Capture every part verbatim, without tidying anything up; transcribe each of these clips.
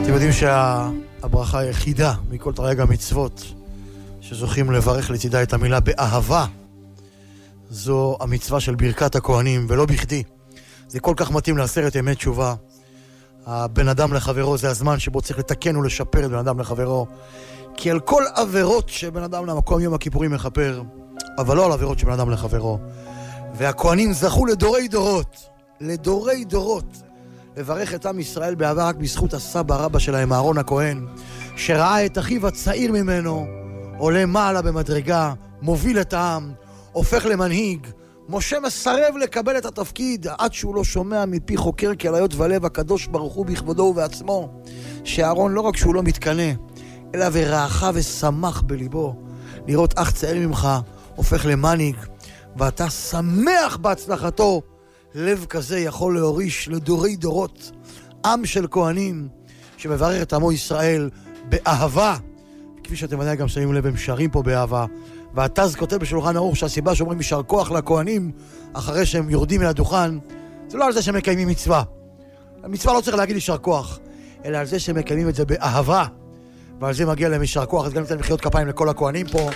אתם יודעים שהברכה היחידה מכל תרי"ג המצוות שזוכים לברך לצידה את המילה באהבה זו המצווה של ברכת הכהנים, ולא בכדי. זה כל כך מתאים לעשרת ימי תשובה. הבן אדם לחברו זה הזמן שבו צריך לתקן ולשפר את בן אדם לחברו, כי על כל עבירות שבן אדם למקום יום הכיפורים מחפר, אבל לא על עבירות שבן אדם לחברו. והכהנים זכו לדורי דורות, לדורי דורות, לברך את עם ישראל באהבה רק בזכות הסבא רבא שלהם, אהרון הכהן, שראה את אחיו הצעיר ממנו עולה מעלה במדרגה, מוביל את העם, הופך למנהיג. משה מסרב לקבל את התפקיד עד שהוא לא שומע מפי חוקר כליות ולב הקדוש ברוך הוא בכבודו ובעצמו, שאהרון לא רק שהוא לא מתקנה, אלא ורעך ושמח בליבו לראות אח צעיר ממך הופך למנהיג, ואתה שמח בהצלחתו. לב כזה יכול להוריש לדורי דורות עם של כהנים שמברך את עמו ישראל באהבה. כפי שאתם ודאי גם שמים לב, הם שרים פה באהבה. והתז כותב בשולחן ערוך שהסיבה שאומרים יישר כוח לכהנים אחרי שהם יורדים מן הדוכן, זה לא על זה שהם מקיימים מצווה. המצווה לא צריך להגיד יישר כוח, אלא על זה שהם מקיימים את זה באהבה, ועל זה מגיע להם יישר כוח. אז גם ניתן מחיאות כפיים לכל הכהנים פה,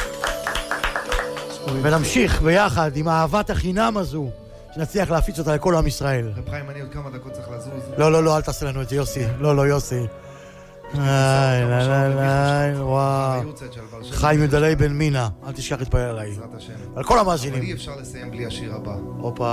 ונמשיך ביחד עם אהבת החינם הזו, שנצליח להפיץ אותה לכל עם ישראל. רב חיים, אני עוד כמה דקות צריך לזוז. לא, לא, לא, אל תעשה לנו את זה, יוסי. לא, לא, יוסי. איי, לא, לא, לא, וואו. חיים מדלי בן מינה, אל תשכח להתפלל עליי. על כל המאזינים. אבל אי אפשר לסיים בלי השיר הבא. אופה.